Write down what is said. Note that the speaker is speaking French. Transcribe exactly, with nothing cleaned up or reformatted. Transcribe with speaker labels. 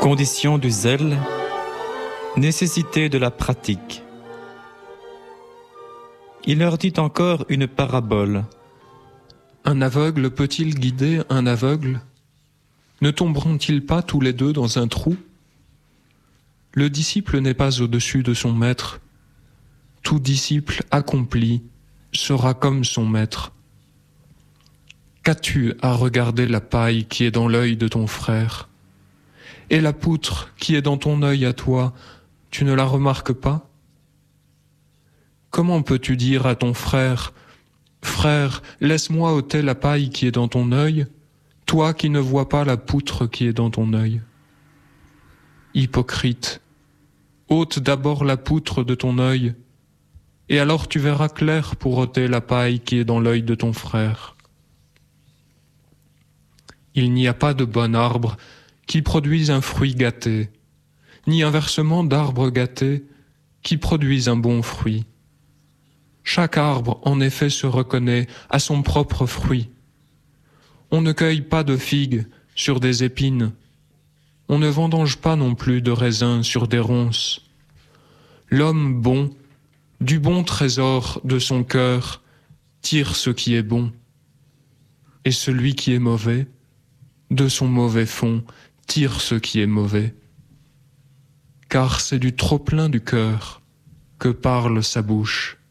Speaker 1: Condition du zèle, nécessité de la pratique. Il leur dit encore une parabole.
Speaker 2: Un aveugle peut-il guider un aveugle? Ne tomberont-ils pas tous les deux dans un trou? Le disciple n'est pas au-dessus de son maître. Tout disciple accompli sera comme son maître. Qu'as-tu à regarder la paille qui est dans l'œil de ton frère? Et la poutre qui est dans ton œil à toi, tu ne la remarques pas? Comment peux-tu dire à ton frère, « Frère, laisse-moi ôter la paille qui est dans ton œil, toi qui ne vois pas la poutre qui est dans ton œil ?» Hypocrite, ôte d'abord la poutre de ton œil, et alors tu verras clair pour ôter la paille qui est dans l'œil de ton frère. Il n'y a pas de bon arbre qui produise un fruit gâté, ni inversement d'arbre gâté qui produise un bon fruit. Chaque arbre, en effet, se reconnaît à son propre fruit. On ne cueille pas de figues sur des épines. On ne vendange pas non plus de raisins sur des ronces. L'homme bon, du bon trésor de son cœur, tire ce qui est bon. Et celui qui est mauvais, de son mauvais fond, tire ce qui est mauvais. Car c'est du trop-plein du cœur que parle sa bouche.